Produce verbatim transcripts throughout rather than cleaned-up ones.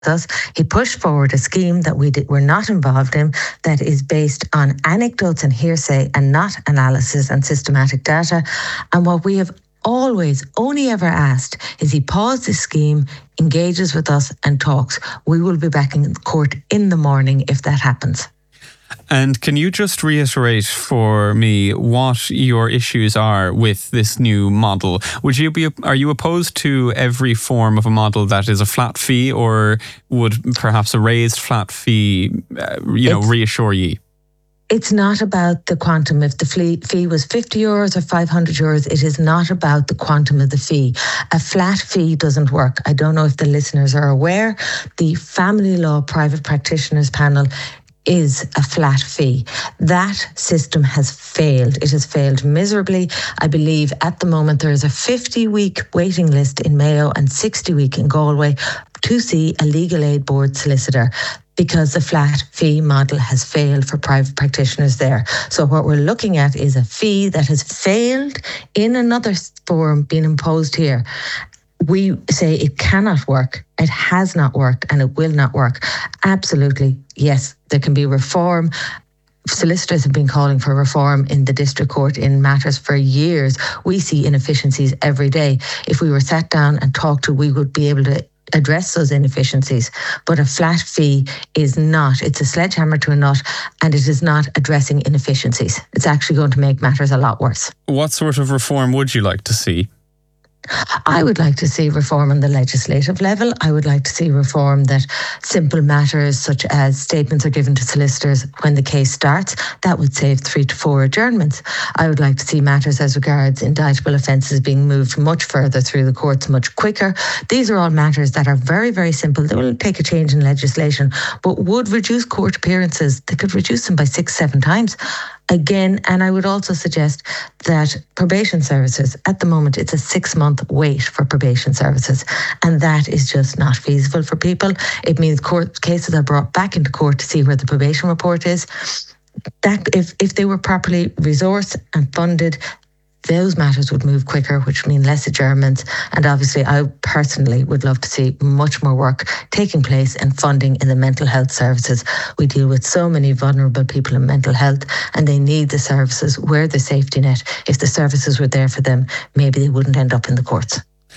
us. He pushed forward a scheme that we did, were not involved in, that is based on anecdotes and hearsay and not analysis and systematic data. And what we have always only ever asked is he pause this scheme, engages with us and talks. We will be back in court in the morning if that happens. And can you just reiterate for me what your issues are with this new model? Would you be, are you opposed to every form of a model that is a flat fee, or would perhaps a raised flat fee, uh, you know, it's, reassure you? It's not about the quantum. If the fee was fifty euros or five hundred euros, it is not about the quantum of the fee. A flat fee doesn't work. I don't know if the listeners are aware. The Family Law Private Practitioners Panel is a flat fee. That system has failed. It has failed miserably. I believe at the moment there is a fifty-week waiting list in Mayo and sixty-week in Galway to see a legal aid board solicitor, because the flat fee model has failed for private practitioners there. So what we're looking at is a fee that has failed in another form being imposed here. We say it cannot work, it has not worked, and it will not work. Absolutely, yes, there can be reform. Solicitors have been calling for reform in the district court in matters for years. We see inefficiencies every day. If we were sat down and talked to, we would be able to address those inefficiencies. But a flat fee is not. It's a sledgehammer to a nut, and it is not addressing inefficiencies. It's actually going to make matters a lot worse. What sort of reform would you like to see? I would like to see reform on the legislative level. I would like to see reform that simple matters such as statements are given to solicitors when the case starts. That would save three to four adjournments. I would like to see matters as regards indictable offences being moved much further through the courts much quicker. These are all matters that are very, very simple. They will take a change in legislation, but would reduce court appearances. They could reduce them by six, seven times. Again, and I would also suggest that probation services, at the moment, it's a six-month wait for probation services, and that is just not feasible for people. It means court cases are brought back into court to see where the probation report is. That if, if they were properly resourced and funded, those matters would move quicker, which mean less adjournments. And obviously, I personally would love to see much more work taking place and funding in the mental health services. We deal with so many vulnerable people in mental health, and they need the services. We're the safety net. If the services were there for them, maybe they wouldn't end up in the courts.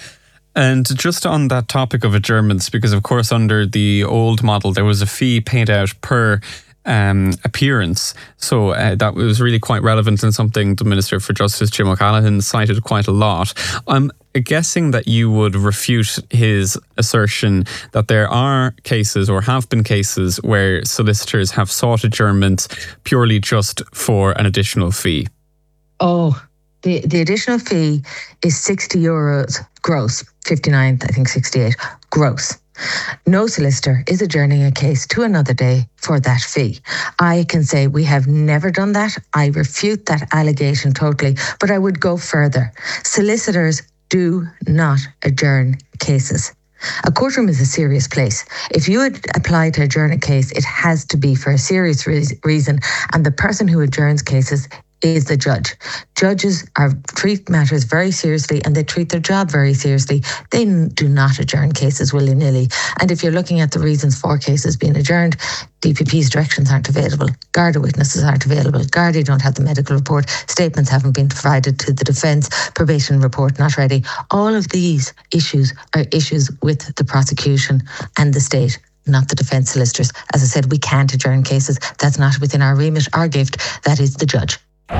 And just on that topic of adjournments, because of course under the old model there was a fee paid out per Um, appearance. So uh, that was really quite relevant and something the Minister for Justice, Jim O'Callaghan, cited quite a lot. I'm guessing that you would refute his assertion that there are cases or have been cases where solicitors have sought adjournments purely just for an additional fee. Oh, the, the additional fee is sixty euros gross, fifty-nine, I think sixty-eight gross. No solicitor is adjourning a case to another day for that fee. I can say we have never done that. I refute that allegation totally, but I would go further. Solicitors do not adjourn cases. A courtroom is a serious place. If you would apply to adjourn a case, it has to be for a serious re- reason, and the person who adjourns cases is the judge. Judges are treat matters very seriously, and they treat their job very seriously. They do not adjourn cases willy-nilly. And if you're looking at the reasons for cases being adjourned, D P P's directions aren't available, Garda witnesses aren't available, Garda don't have the medical report, statements haven't been provided to the defence, probation report not ready. All of these issues are issues with the prosecution and the state, not the defence solicitors. As I said, we can't adjourn cases. That's not within our remit, our gift. That is the judge.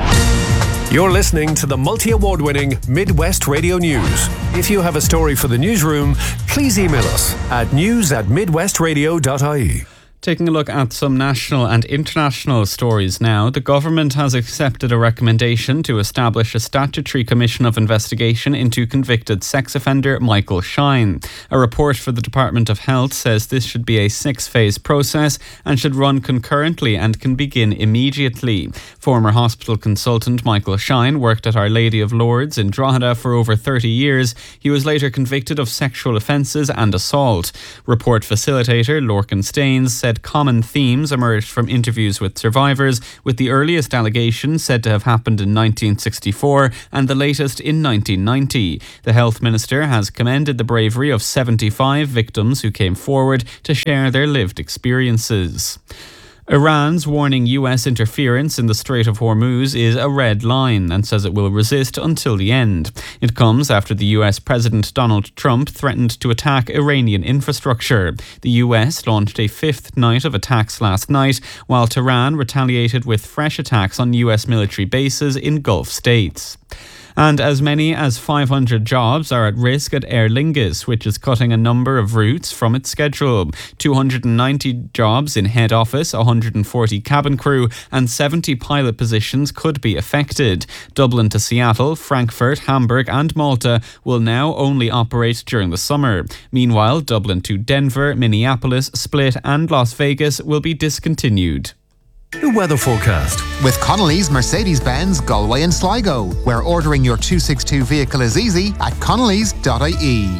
You're listening to the multi-award-winning Midwest Radio News. If you have a story for the newsroom, please email us at news at midwestradio dot I E. Taking a look at some national and international stories now, the government has accepted a recommendation to establish a statutory commission of investigation into convicted sex offender Michael Shine. A report for the Department of Health says this should be a six-phase process and should run concurrently and can begin immediately. Former hospital consultant Michael Shine worked at Our Lady of Lourdes in Drogheda for over thirty years. He was later convicted of sexual offences and assault. Report facilitator Lorcan Staines said said common themes emerged from interviews with survivors, with the earliest allegation said to have happened in nineteen sixty-four and the latest in nineteen ninety. The Health Minister has commended the bravery of seventy-five victims who came forward to share their lived experiences. Iran's warning U S interference in the Strait of Hormuz is a red line and says it will resist until the end. It comes after the U S President Donald Trump threatened to attack Iranian infrastructure. The U S launched a fifth night of attacks last night, while Tehran retaliated with fresh attacks on U S military bases in Gulf states. And as many as five hundred jobs are at risk at Aer Lingus, which is cutting a number of routes from its schedule. two hundred ninety jobs in head office, one hundred forty cabin crew and seventy pilot positions could be affected. Dublin to Seattle, Frankfurt, Hamburg and Malta will now only operate during the summer. Meanwhile, Dublin to Denver, Minneapolis, Split and Las Vegas will be discontinued. The weather forecast. With Connolly's Mercedes-Benz Galway and Sligo, where ordering your two sixty-two vehicle is easy at connellys dot I E.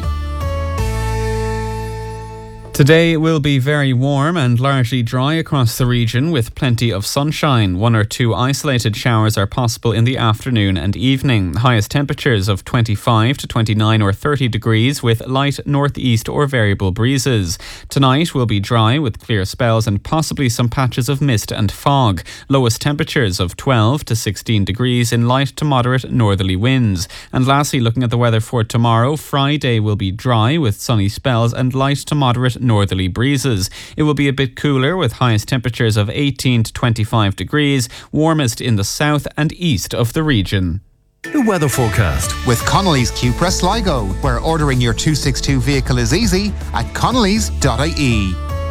Today will be very warm and largely dry across the region with plenty of sunshine. One or two isolated showers are possible in the afternoon and evening. Highest temperatures of twenty-five to twenty-nine or thirty degrees with light northeast or variable breezes. Tonight will be dry with clear spells and possibly some patches of mist and fog. Lowest temperatures of twelve to sixteen degrees in light to moderate northerly winds. And lastly, looking at the weather for tomorrow, Friday will be dry with sunny spells and light to moderate northerly breezes. It will be a bit cooler with highest temperatures of eighteen to twenty-five degrees, warmest in the south and east of the region. The weather forecast. With Connolly's Cupra Sligo, where ordering your two sixty-two vehicle is easy at connellys dot I E.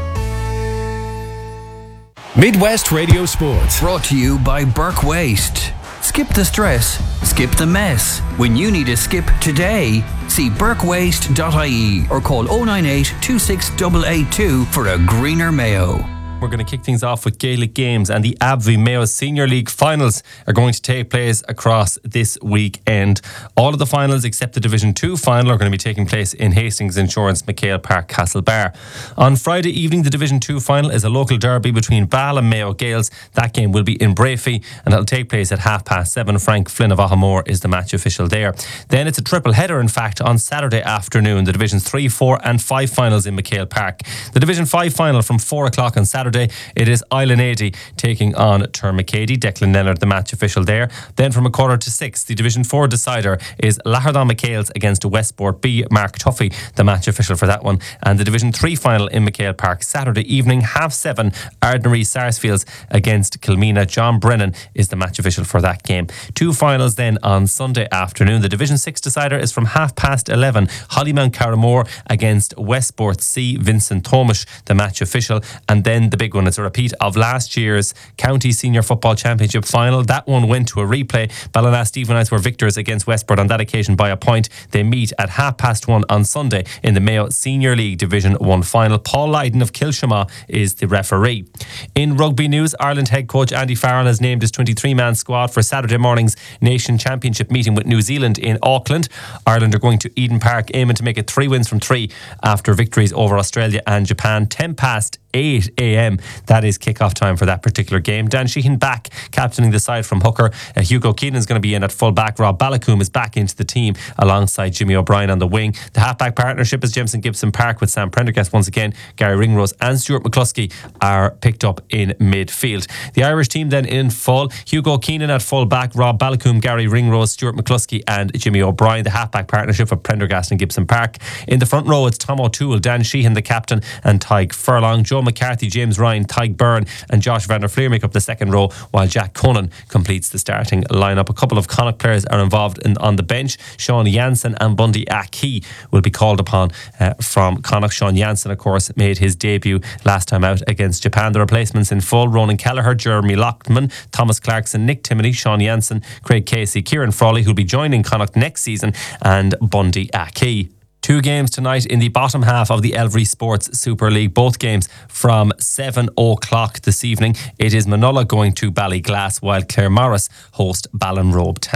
Midwest Radio Sports. Brought to you by Burke Waste. Skip the stress, skip the mess. When you need a skip today, see burke waste dot I E or call oh nine eight, two six eight eight two for a greener Mayo. We're going to kick things off with Gaelic games, and the Abvie Mayo Senior League finals are going to take place across this weekend. All of the finals except the Division two final are going to be taking place in Hastings Insurance, McHale Park, Castlebar. On Friday evening, the Division two final is a local derby between Ball and Mayo Gaels. That game will be in Brafey and it'll take place at half past seven. Frank Flynn of Ahamore is the match official there. Then it's a triple header, in fact, on Saturday afternoon. The Divisions three, four and five finals in McHale Park. The Division five final from four o'clock on Saturday. It is Island eighty taking on Termacady. Declan Leonard, the match official there. Then from a quarter to six, the Division four decider is Lahardon McHale's against Westport B. Mark Tuffy, the match official for that one. And the Division three final in McHale Park, Saturday evening, half seven, Ardnary Sarsfields against Kilmena. John Brennan is the match official for that game. Two finals then on Sunday afternoon. The Division six decider is from half past eleven, Hollymount Carramore against Westport C. Vincent Thomas, the match official. And then the big one, it's a repeat of last year's County Senior Football Championship final. That one went to a replay. Ballina Stephenites were victors against Westport on that occasion by a point. They meet at half past one on Sunday in the Mayo Senior League Division one final. Paul Lydon of Kilshama is the referee. In rugby news, Ireland head coach Andy Farrell has named his twenty-three man squad for Saturday morning's Nation Championship meeting with New Zealand in Auckland. Ireland are going to Eden Park, aiming to make it three wins from three after victories over Australia and Japan. ten past eight a.m. That is kick-off time for that particular game. Dan Sheehan back, captaining the side from hooker. Uh, Hugo Keenan's going to be in at full back. Rob Balakoom is back into the team alongside Jimmy O'Brien on the wing. The half-back partnership is Jameson Gibson Park with Sam Prendergast once again. Gary Ringrose and Stuart McCluskey are picked up in midfield. The Irish team then in full. Hugo Keenan at full back. Rob Balakoom, Gary Ringrose, Stuart McCluskey and Jimmy O'Brien. The half-back partnership of Prendergast and Gibson Park. In the front row, it's Tom O'Toole, Dan Sheehan the captain and Tyke Furlong. Joe McCarthy, James Ryan, Tyke Byrne and Josh Van der Fleer make up the second row, while Jack Conan completes the starting lineup. A couple of Connacht players are involved in, on the bench. Sean Jansen and Bundy Aki will be called upon uh, from Connacht. Sean Jansen, of course, made his debut last time out against Japan. The replacements in full: Ronan Kelleher, Jeremy Lockman, Thomas Clarkson, Nick Timoney, Sean Jansen, Craig Casey, Kieran Frawley, who'll be joining Connacht next season, and Bundy Aki. Two games tonight in the bottom half of the Elvery Sports Super League. Both games from seven o'clock this evening. It is Manola going to Ballyglass, while Claremorris host Ballinrobe Town.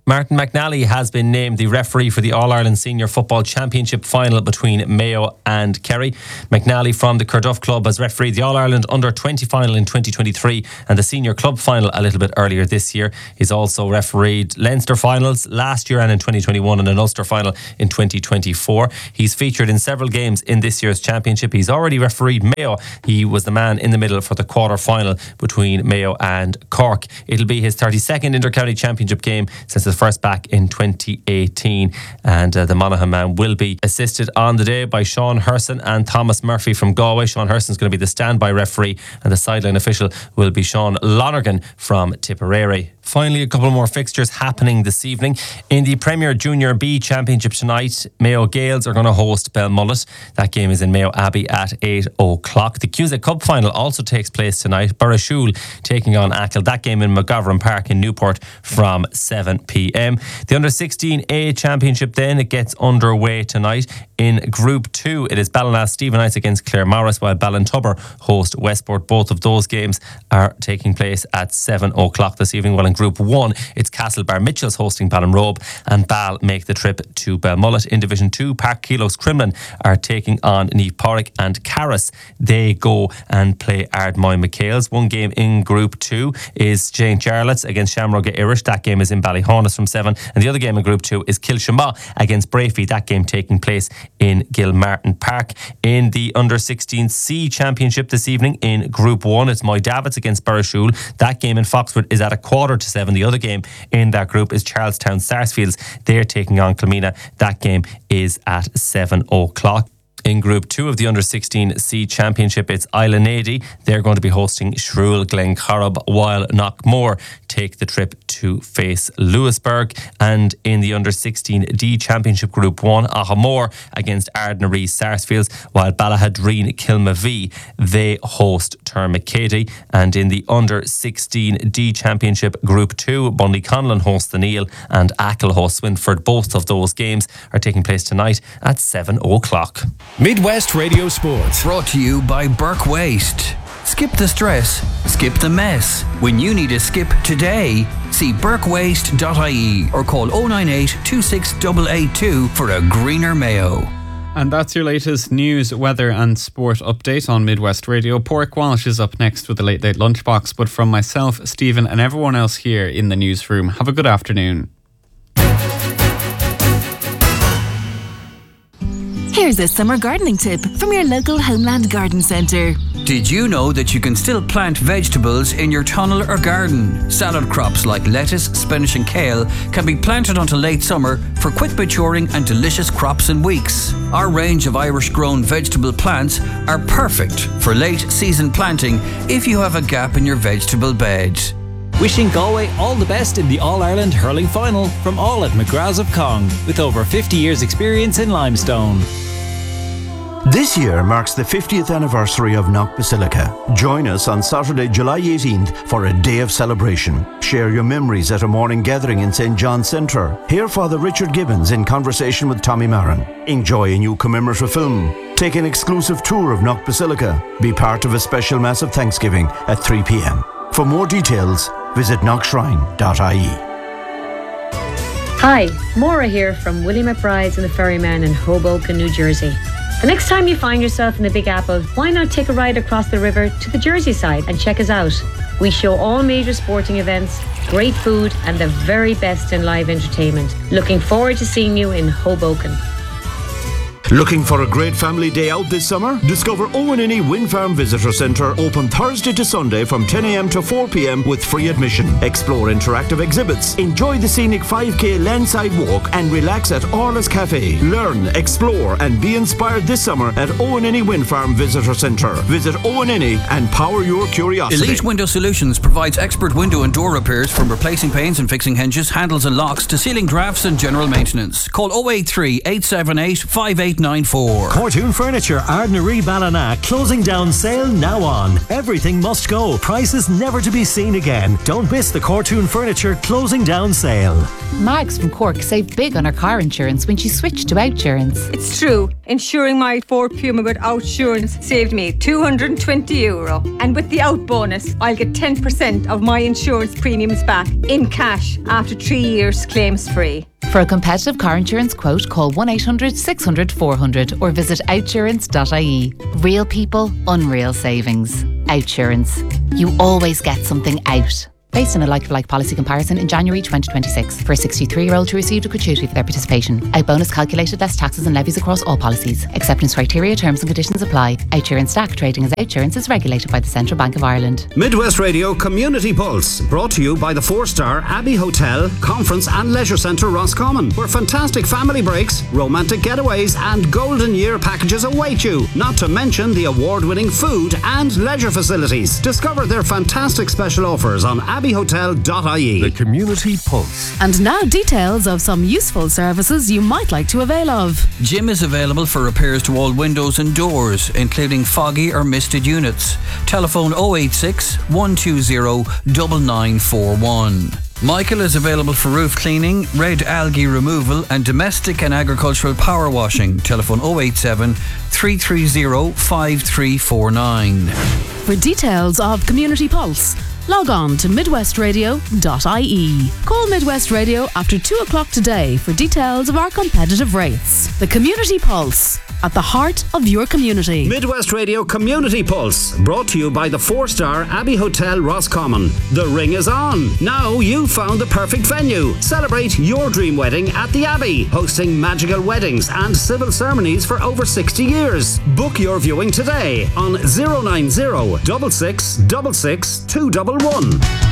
Martin McNally has been named the referee for the All-Ireland Senior Football Championship final between Mayo and Kerry. McNally from the Carduff Club has refereed the All-Ireland under twenty final in twenty twenty-three and the Senior Club final a little bit earlier this year. He's also refereed Leinster finals last year and in twenty twenty-one and an Ulster final in twenty twenty-four. He's featured in several games in this year's championship. He's already refereed Mayo. He was the man in the middle for the quarter final between Mayo and Cork. It'll be his thirty-second Inter-County Championship game since the first back in twenty eighteen, and uh, the Monaghan man will be assisted on the day by Sean Herson and Thomas Murphy from Galway. Sean Herson's going to be the standby referee and the sideline official will be Sean Lonergan from Tipperary. Finally, a couple more fixtures happening this evening. In the Premier Junior B Championship tonight, Mayo Gales are going to host Belmullet. That game is in Mayo Abbey at eight o'clock. The Cusack Cup final also takes place tonight. Burrishoole taking on Achill. That game in McGovern Park in Newport from seven p.m. The Under sixteen A Championship then, it gets underway tonight. In Group two, it is Ballina Stephenites against Claremorris, while Ballintubber host Westport. Both of those games are taking place at seven o'clock this evening. While in Group one, it's Castlebar Mitchells hosting Ballinrobe and Ball make the trip to Belmullet. In Division two, Park Keelos Crimlin are taking on Niamh Porrick, and Carris, they go and play Ardmoy McHale's. One game in Group two is Saint Jarlath's against Shamrock Irish. That game is in Ballyhonus from seven. And the other game in Group two is Kilshaw against Brafey. That game taking place in Gilmartin Park. In the Under sixteen C Championship this evening in Group one, it's Moy Davids against Burrishoole. That game in Foxwood is at a quarter to seven. The other game in that group is Charlestown Sarsfields. They're taking on Kilmina. That game is at seven o'clock. In Group two of the Under sixteen C Championship, it's Islanady. They're going to be hosting Shrule Glencorrib, while Knockmore take the trip to face Lewisburg. And in the Under sixteen D Championship Group one, Ahamore against Ardnaree Sarsfields, while Ballahadreen Kilmavee, they host Termacady. And in the Under sixteen D Championship Group two, Bundy Conlon hosts the Neil and Achill hosts Swinford. Both of those games are taking place tonight at seven o'clock. Midwest Radio Sports. Brought to you by Burke Waste. Skip the stress, skip the mess. When you need a skip today, see burke waste dot I E or call oh nine eight, two six eight eight two for a greener Mayo. And that's your latest news, weather and sport update on Midwest Radio. Pork Walsh is up next with the Late Late Lunchbox. But from myself, Stephen, and everyone else here in the newsroom, have a good afternoon. Here's a summer gardening tip from your local Homeland Garden Centre. Did you know that you can still plant vegetables in your tunnel or garden? Salad crops like lettuce, spinach and kale can be planted until late summer for quick maturing and delicious crops in weeks. Our range of Irish-grown vegetable plants are perfect for late season planting if you have a gap in your vegetable bed. Wishing Galway all the best in the All-Ireland Hurling Final from all at McGrath's of Cong, with over fifty years experience in limestone. This year marks the fiftieth anniversary of Knock Basilica. Join us on Saturday, July eighteenth for a day of celebration. Share your memories at a morning gathering in Saint John's Centre. Hear Father Richard Gibbons in conversation with Tommy Marin. Enjoy a new commemorative film. Take an exclusive tour of Knock Basilica. Be part of a special Mass of Thanksgiving at three p.m. For more details, visit knock shrine dot I E. Hi, Maura here from Willie McBride's and the Ferryman in Hoboken, New Jersey. The next time you find yourself in the Big Apple, why not take a ride across the river to the Jersey side and check us out? We show all major sporting events, great food and the very best in live entertainment. Looking forward to seeing you in Hoboken. Looking for a great family day out this summer? Discover Owen Innie Wind Farm Visitor Centre, open Thursday to Sunday from ten a.m. to four p.m. with free admission. Explore interactive exhibits, enjoy the scenic five k landside walk and relax at Orla's Cafe. Learn, explore and be inspired this summer at Owen Innie Wind Farm Visitor Centre. Visit Owen Innie and power your curiosity. Elite Window Solutions provides expert window and door repairs, from replacing panes and fixing hinges, handles and locks to ceiling drafts and general maintenance. Call oh eight three, eight seven eight, five eight eight nine four. Cortoon Furniture, Ardnaree Ballina, closing down sale now on. Everything must go. Prices never to be seen again. Don't miss the Cortoon Furniture closing down sale. Mags from Cork saved big on her car insurance when she switched to Outsurance. It's true. Insuring my Ford Puma with Outsurance saved me two hundred twenty euro. And with the Out bonus, I'll get ten percent of my insurance premiums back in cash after three years claims free. For a competitive car insurance quote, call one eight hundred six hundred four hundred or visit outsurance dot I E. Real people, unreal savings. Outsurance. You always get something out. Based on a like-for-like policy comparison in January twenty twenty-six. For a sixty-three-year-old who received a gratuity for their participation. Out bonus calculated less taxes and levies across all policies. Acceptance criteria, terms and conditions apply. Outsurance Stack trading as Outsurance is regulated by the Central Bank of Ireland. Midwest Radio Community Pulse. Brought to you by the four-star Abbey Hotel, Conference and Leisure Centre Roscommon. Where fantastic family breaks, romantic getaways and golden year packages await you. Not to mention the award-winning food and leisure facilities. Discover their fantastic special offers on abbey hotel dot I E. The Community Pulse. And now details of some useful services you might like to avail of. Jim is available for repairs to all windows and doors, including foggy or misted units. Telephone oh eight six, one two zero, nine nine four one. Michael is available for roof cleaning, red algae removal and domestic and agricultural power washing. Telephone oh eight seven, three three zero, five three four nine. For details of Community Pulse, log on to midwest radio dot I E. Call Midwest Radio after two o'clock today for details of our competitive rates. The Community Pulse, at the heart of your community. Midwest Radio Community Pulse, brought to you by the four-star Abbey Hotel Roscommon. The ring is on. Now you've found the perfect venue. Celebrate your dream wedding at the Abbey, hosting magical weddings and civil ceremonies for over sixty years. Book your viewing today on zero nine zero, six six, six six, two one one.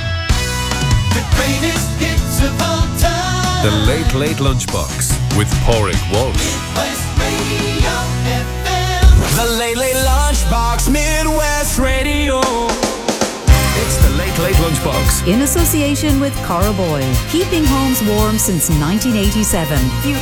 The greatest hits of all time. The Late Late Lunchbox with Pádraig Walsh. Midwest Radio F M. The Late Late Lunchbox, Midwest Radio. It's the Late Late Lunchbox. In association with Cora Boyle, keeping homes warm since nineteen eighty-seven. View